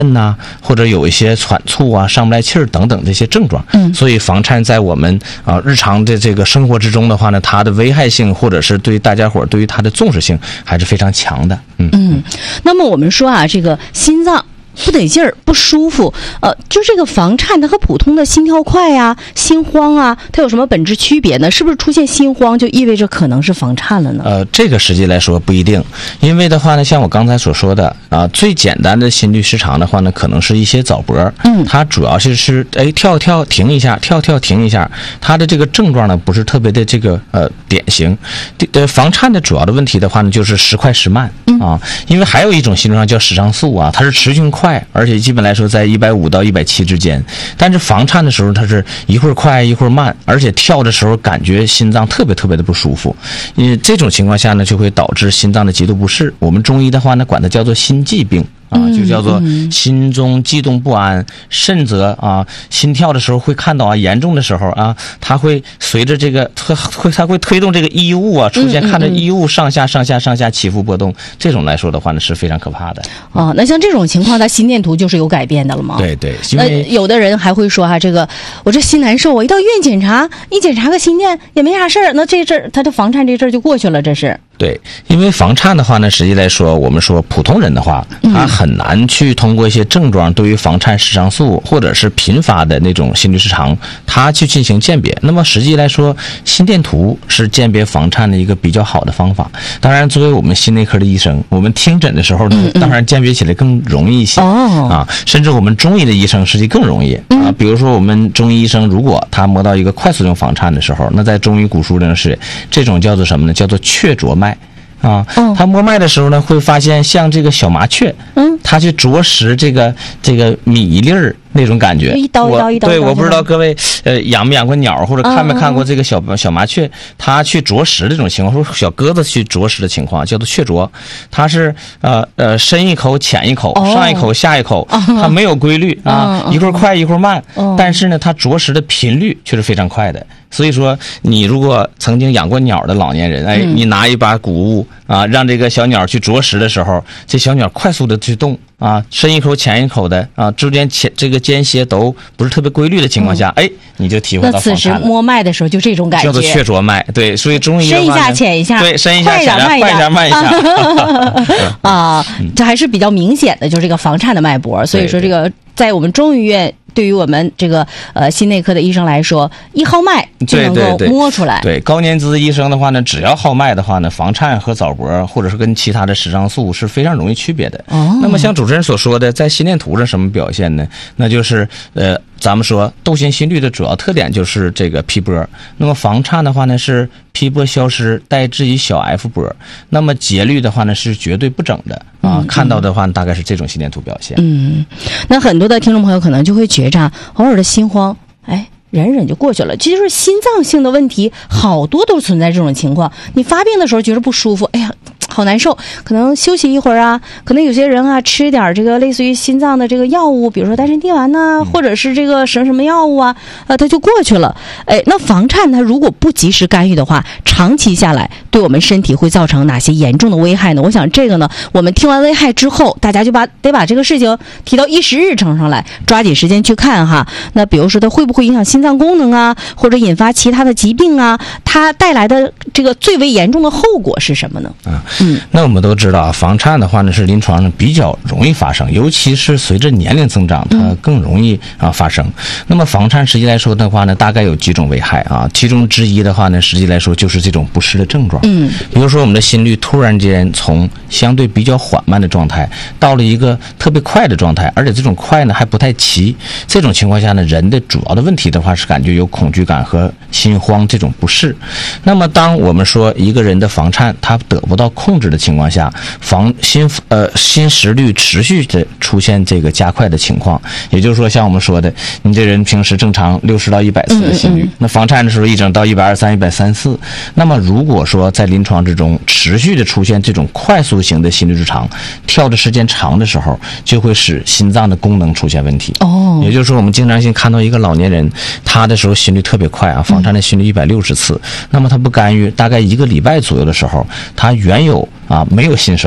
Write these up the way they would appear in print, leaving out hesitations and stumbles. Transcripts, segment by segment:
呐，或者有一些喘促啊、上不来气儿等等这些症状。所以房颤在我们日常的这个生活之中的话呢，它的危害性或者是对大家伙对于它的重视性还是非常强的。 那么我们说啊，这个心脏不得劲儿、不舒服，就这个房颤它和普通的心跳快啊、心慌啊，它有什么本质区别呢？是不是出现心慌就意味着可能是房颤了呢？ 这个实际来说不一定，因为的话呢，像我刚才所说的最简单的心律失常的话呢，可能是一些早搏，它主要是跳跳停一下，跳跳停一下，它的这个症状呢不是特别的这个典型。房颤的主要的问题的话呢，就是时快时慢因为还有一种心脏叫室张速它是持续快，而且基本来说在150到170之间。但是房颤的时候，它是一会儿快一会儿慢，而且跳的时候感觉心脏特别特别的不舒服。这种情况下呢，就会导致心脏的极度不适。我们中医的话呢，管它叫做心悸病。就叫做心中悸动不安，甚则心跳的时候会看到严重的时候它会随着这个它会推动这个衣物出现看着衣物上下起伏波动，这种来说的话呢是非常可怕的。 那像这种情况，它心电图就是有改变的了吗？ 对对，因为有的人还会说这个我这心难受，我一到医院检查，一检查个心电也没啥事儿，那这阵儿他的房颤这阵儿就过去了，这是。 对，因为房颤的话呢，实际来说，我们说普通人的话，他很难去通过一些症状对于房颤室张速或者是频发的那种心律失常，他去进行鉴别。那么实际来说，心电图是鉴别房颤的一个比较好的方法。当然，作为我们心内科的医生，我们听诊的时候呢，当然鉴别起来更容易一些甚至我们中医的医生实际更容易比如说我们中医医生如果他摸到一个快速性房颤的时候，那在中医古书里是这种叫做什么呢？叫做雀啄脉。他摸脉的时候呢，会发现像这个小麻雀，他去啄食这个米粒儿那种感觉， 一刀。 对，我不知道各位养没养过鸟，或者看没看过这个小麻雀，它去啄食的这种情况，或者小鸽子去啄食的情况，叫做雀啄。它是深一口浅一口，上一口下一口，它没有规律一会儿快一会儿慢，但是呢，它啄食的频率却是非常快的。所以说，你如果曾经养过鸟的老年人，你拿一把谷物让这个小鸟去啄食的时候，这小鸟快速的去动深一口浅一口的中间这个间歇都不是特别规律的情况下，你就体会到房颤了。 那此时摸脉的时候就这种感觉， 叫做雀啄脉。对，所以中医深一下浅一下， 对，深一下浅一下，快一下慢一下这还是比较明显的，就是这个房颤的脉搏。所以说这个在我们中医院，对于我们这个心内科的医生来说，一号脉就能够摸出来。 对，高年资医生的话呢，只要号脉的话呢，房颤和早搏或者是跟其他的室张速是非常容易区别的。那么像主持人所说的，在心电图上什么表现呢？那就是咱们说窦性心律的主要特点就是这个 P 波，那么房颤的话呢是 P 波消失，代之以小 F 波，那么节律的话呢是绝对不整的看到的话大概是这种心电图表现。 那很多的听众朋友可能就会觉着偶尔的心慌，忍忍就过去了。其实心脏性的问题好多都存在这种情况，你发病的时候觉得不舒服，好难受，可能休息一会儿可能有些人吃点这个类似于心脏的这个药物，比如说丹参地丸或者是这个什么药物它就过去了。那房颤它如果不及时干预的话，长期下来对我们身体会造成哪些严重的危害呢？我想这个呢，我们听完危害之后，大家就得把这个事情提到议事日程上来，抓紧时间去看那比如说它会不会影响心脏功能或者引发其他的疾病它带来的这个最为严重的后果是什么呢？ 那我们都知道房颤的话呢是临床上比较容易发生，尤其是随着年龄增长，它更容易发生。那么房颤实际来说的话呢，大概有几种危害其中之一的话呢，实际来说就是这种不适的症状。比如说我们的心率突然间从相对比较缓慢的状态到了一个特别快的状态，而且这种快呢还不太齐，这种情况下呢，人的主要的问题的话是感觉有恐惧感和心慌这种不适。那么当我们说一个人的房颤他得不到控制的情况下，心时率持续的出现这个加快的情况，也就是说像我们说的，你这人平时正常60到100次的心率，那房颤的时候一整到123、134，那么如果说在临床之中持续的出现这种快速型的心律失常，跳的时间长的时候，就会使心脏的功能出现问题。也就是说我们经常性看到一个老年人，他的时候心率特别快房颤的心率160次，那么他不干预，大概1个礼拜左右的时候，他原有没有心衰，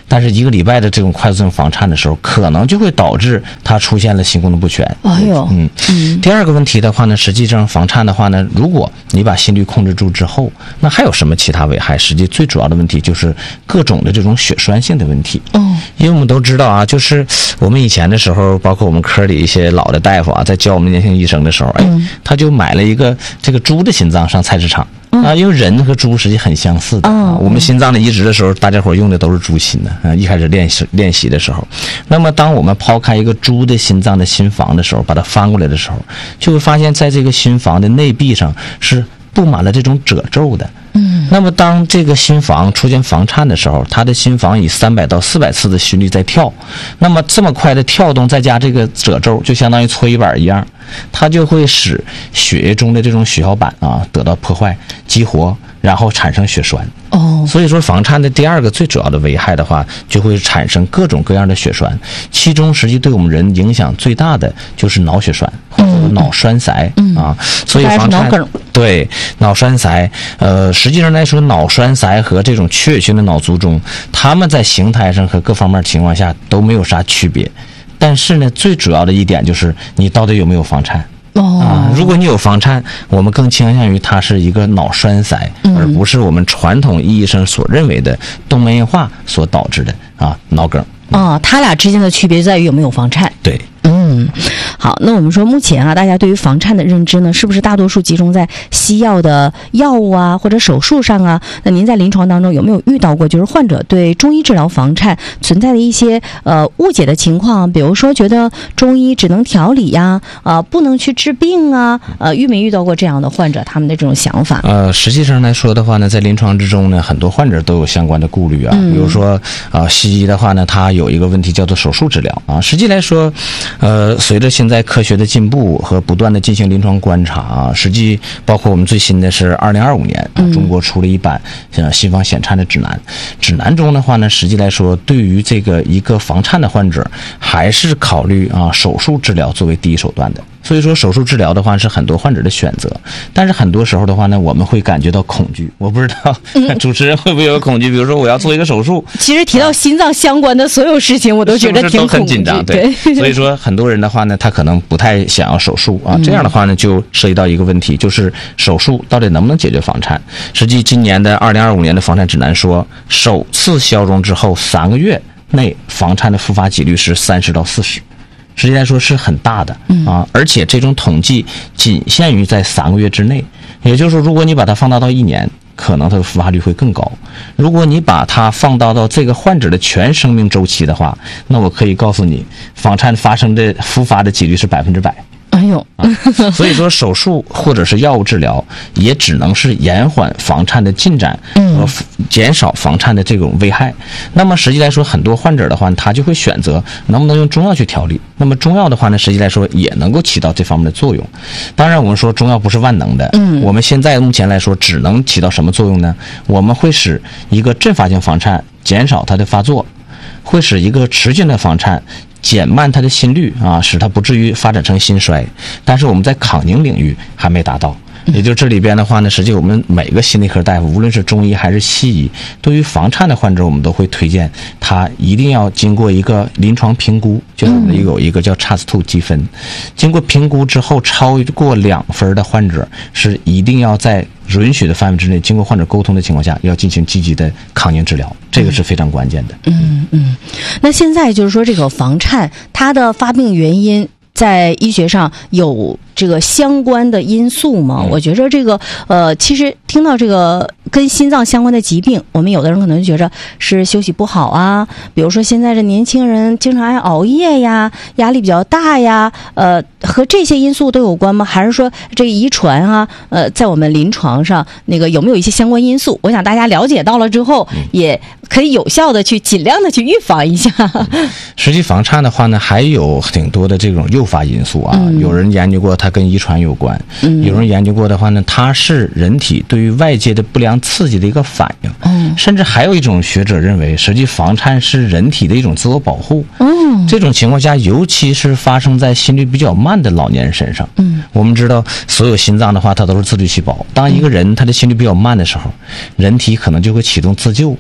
但是1个礼拜的这种快速性房颤的时候，可能就会导致它出现了心功能不全。 哎呦， 第二个问题的话呢，实际上房颤的话呢，如果你把心率控制住之后，那还有什么其他危害？实际最主要的问题就是各种的这种血栓性的问题。因为我们都知道啊，就是我们以前的时候，包括我们科里一些老的大夫啊，在教我们年轻医生的时候，他就买了一个这个猪的心脏上菜市场。因为人和猪实际很相似的。我们心脏的移植的时候，大家伙用的都是猪心的。一开始练习的时候，那么当我们抛开一个猪的心脏的心房的时候，把它翻过来的时候，就会发现在这个心房的内壁上是布满了这种褶皱的。那么当这个心房出现房颤的时候，它的心房以300到400次的心率在跳，那么这么快的跳动再加这个褶皱，就相当于搓衣板一样，它就会使血液中的这种血小板啊得到破坏激活，然后产生血栓。所以说房颤的第二个最主要的危害的话，就会产生各种各样的血栓，其中实际对我们人影响最大的就是脑血栓或者脑栓塞啊。所以房颤对脑栓塞，实际上来说，脑栓塞和这种缺血性的脑卒中，它们在形态上和各方面情况下都没有啥区别，但是呢，最主要的一点就是你到底有没有房颤。如果你有房颤，我们更倾向于它是一个脑栓塞，而不是我们传统意义上所认为的动脉硬化所导致的脑梗。 它俩之间的区别在于有没有房颤。 对。 好，那我们说目前大家对于房颤的认知呢，是不是大多数集中在西药的药物啊或者手术上啊？那您在临床当中有没有遇到过，就是患者对中医治疗房颤存在的一些误解的情况？比如说觉得中医只能调理呀，不能去治病啊，遇没遇到过这样的患者他们的这种想法？ 实际上来说的话呢，在临床之中呢，很多患者都有相关的顾虑啊。比如说西医的话呢，它有一个问题叫做手术治疗啊。实际来说，随着现在科学的进步和不断的进行临床观察实际包括我们最新的是2025年中国出了一版心房显颤的指南。指南中的话呢，实际来说对于这个一个房颤的患者，还是考虑手术治疗作为第一手段的。所以说手术治疗的话是很多患者的选择，但是很多时候的话呢，我们会感觉到恐惧。我不知道主持人会不会有恐惧，比如说我要做一个手术。 其实提到心脏相关的所有事情，我都觉得挺恐惧， 是不是都很紧张？对。所以说很多人的话呢，他可能不太想要手术这样的话呢，就涉及到一个问题，就是手术到底能不能解决房颤？实际今年的2025年的房颤指南说，首次消融之后3个月内房颤的复发几率是30到40%。实际来说是很大的而且这种统计仅限于在3个月之内，也就是说，如果你把它放大到1年，可能它的复发率会更高。如果你把它放大到这个患者的全生命周期的话，那我可以告诉你，房颤发生的复发的几率是100%。 哎呦， 所以说手术或者是药物治疗也只能是延缓房颤的进展和减少房颤的这种危害。那么实际来说，很多患者的话，他就会选择能不能用中药去调理。那么中药的话呢，实际来说也能够起到这方面的作用。当然我们说中药不是万能的，我们现在目前来说只能起到什么作用呢？我们会使一个阵发性房颤减少它的发作，会使一个持续性的房颤减慢它的心率使它不至于发展成心衰，但是我们在抗凝领域还没达到。也就是这里边的话呢，实际我们每个心内科大夫，无论是中医还是西医，对于房颤的患者，我们都会推荐他一定要经过一个临床评估，就是我们有一个叫 CHAS2 积分，经过评估之后超过2分的患者，是一定要在允许的范围之内，经过患者沟通的情况下，要进行积极的抗凝治疗，这个是非常关键的。 那现在就是说，这个房颤它的发病原因在医学上有这个相关的因素吗？我觉着这个其实听到这个跟心脏相关的疾病，我们有的人可能就觉着是休息不好啊，比如说现在的年轻人经常爱熬夜呀，压力比较大呀，和这些因素都有关吗？还是说这个遗传啊，在我们临床上那个有没有一些相关因素？我想大家了解到了之后，也可以有效的去尽量的去预防一下。 实际房颤的话呢，还有挺多的这种诱发因素有人研究过它跟遗传有关，有人研究过的话呢，它是人体对于外界的不良刺激的一个反应，甚至还有一种学者认为，实际房颤是人体的一种自我保护。这种情况下，尤其是发生在心率比较慢的老年人身上。我们知道所有心脏的话，它都是自律细胞，当一个人他的心率比较慢的时候，人体可能就会启动自救。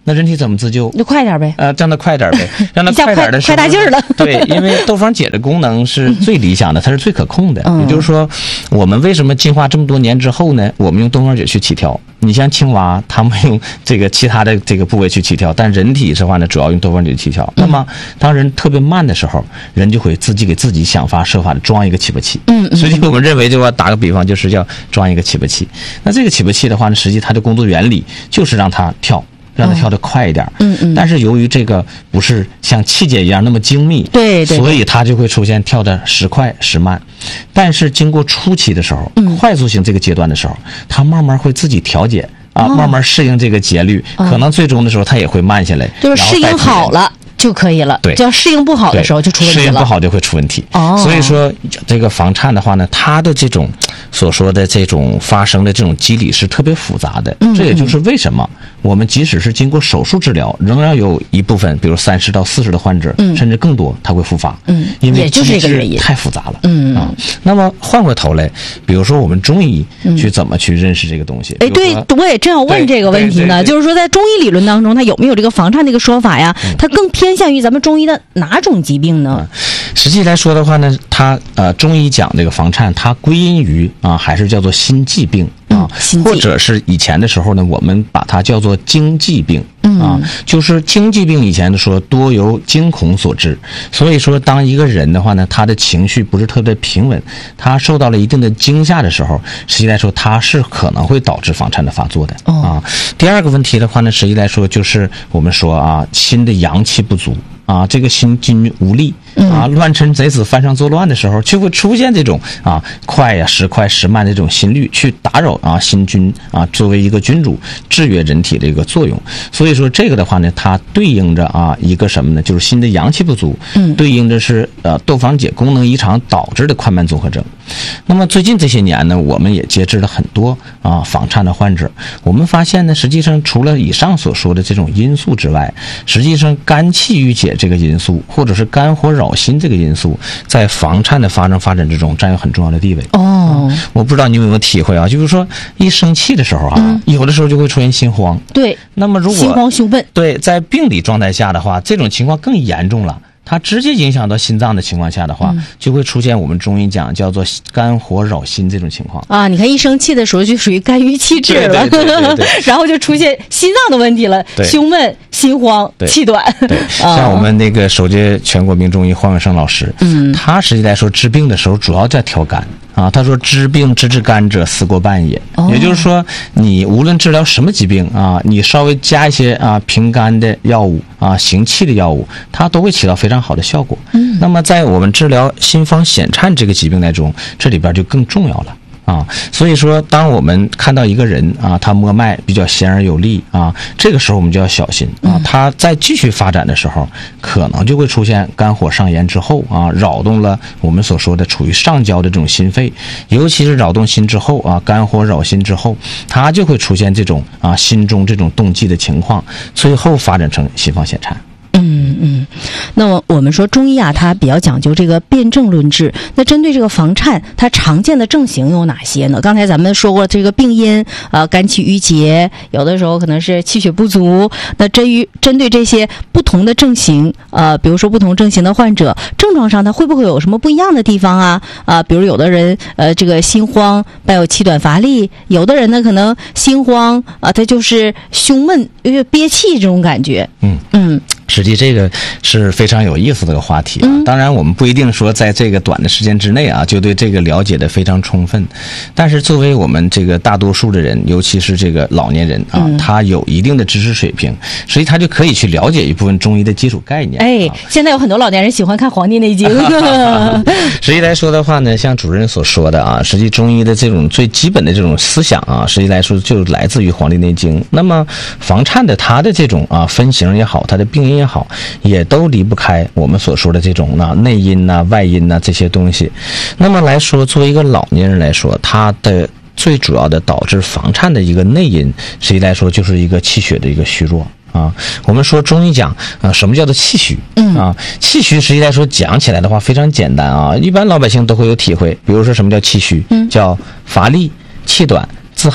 那人体怎么自救？ 就快点呗。 让它快点呗，让它快点的时候， 快大劲儿了。 对，因为窦房解的功能是最理想的，它是最可控的。也就是说，我们为什么进化这么多年之后呢？我们用窦房解去起跳。你像青蛙，它们用这个其他的这个部位去起跳，但人体的话呢，主要用窦房解起跳。那么，当人特别慢的时候，人就会自己给自己想法设法的装一个起搏器。所以我们认为，就要打个比方，就是要装一个起搏器。那这个起搏器的话呢，实际它的工作原理就是让它跳。让它跳得快一点，但是由于这个不是像气节一样那么精密， 对， 所以它就会出现跳得时快时慢。但是经过初期的时候，快速型这个阶段的时候，它慢慢会自己调节慢慢适应这个节律，可能最终的时候它也会慢下来， 就是适应好了就可以了。 对， 只要适应不好的时候就出问题了。 适应不好就会出问题。所以说这个房颤的话呢，它的这种所说的这种发生的这种机理是特别复杂的。这也就是为什么我们即使是经过手术治疗，仍然有一部分，比如30到40的患者，甚至更多，它会复发。因为机制太复杂了。那么换回头来，比如说我们中医去怎么去认识这个东西？ 对，我也正要问这个问题呢，就是说在中医理论当中，它有没有这个房颤这个说法呀？它更偏向于咱们中医的哪种疾病呢？ 实际来说的话呢，它中医讲这个房颤，它归因于还是叫做心悸病或者是以前的时候呢，我们把它叫做惊悸病。就是惊悸病以前的说多由惊恐所致，所以说当一个人的话呢，他的情绪不是特别平稳，他受到了一定的惊吓的时候，实际来说他是可能会导致房颤的发作的。第二个问题的话呢，实际来说就是我们说心的阳气不足。这个心筋无力乱臣贼子犯上作乱的时候，就会出现这种快呀时快时慢的这种心律，去打扰心君作为一个君主制约人体的一个作用。所以说这个的话呢，它对应着一个什么呢？就是心的阳气不足，对应着是窦房解功能异常导致的快慢综合征。那么最近这些年呢，我们也接治了很多房颤的患者，我们发现呢，实际上除了以上所说的这种因素之外，实际上肝气郁结这个因素，或者是肝火扰心这个因素，在房颤的发展之中占有很重要的地位。我不知道你有没有体会就是说一生气的时候有的时候就会出现心慌。 对， 那么如果心慌胸闷， 对，在病理状态下的话，这种情况更严重了。它直接影响到心脏的情况下的话，就会出现我们中医讲叫做肝火扰心这种情况你看一生气的时候就属于肝郁气滞了， 对然后就出现心脏的问题了，胸闷、心慌、气短。 对，像我们那个首届全国名中医黄永胜老师，他实际来说治病的时候主要在调肝。他说治病治肝者思过半也。也就是说你无论治疗什么疾病你稍微加一些平肝的药物行气的药物，它都会起到非常好的效果。那么在我们治疗心房癣颤这个疾病当中，这里边就更重要了。所以说当我们看到一个人他摸脉比较闲而有力这个时候我们就要小心他在继续发展的时候，可能就会出现肝火上炎之后扰动了我们所说的处于上焦的这种心肺，尤其是扰动心之后肝火扰心之后，它就会出现这种心中这种动悸的情况，最后发展成心房癣颤。 那么我们说中医它比较讲究这个辨证论治。那针对这个房颤，它常见的症型有哪些呢？刚才咱们说过这个病因肝气郁结，有的时候可能是气血不足。那针对这些不同的症型比如说不同症型的患者，症状上它会不会有什么不一样的地方比如有的人这个心慌伴有气短乏力，有的人呢可能心慌他就是胸闷憋气这种感觉。 实际这个是非常有意思的一个话题当然我们不一定说在这个短的时间之内就对这个了解的非常充分，但是作为我们这个大多数的人，尤其是这个老年人他有一定的知识水平，所以他就可以去了解一部分中医的基础概念。 现在有很多老年人喜欢看《黄帝内经》 实际来说的话呢，像主任所说的实际中医的这种最基本的这种思想实际来说就来自于《黄帝内经》。那么房颤的它的这种分型也好，它的病因也好，也都离不开我们所说的这种内因外因这些东西。那么来说，作为一个老年人来说，他的最主要的导致房颤的一个内因，实际来说就是一个气血的一个虚弱我们说中医讲什么叫做气虚气虚实际来说讲起来的话非常简单一般老百姓都会有体会。比如说什么叫气虚叫乏力、气短、自汗、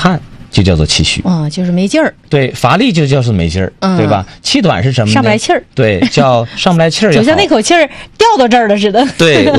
就叫做气虚啊，就是没劲儿。 对，乏力就叫做没劲儿，对吧？气短是什么呢？ 上不来气儿。 对，叫上不来气儿。 就像那口气儿掉到这儿了似的。 对。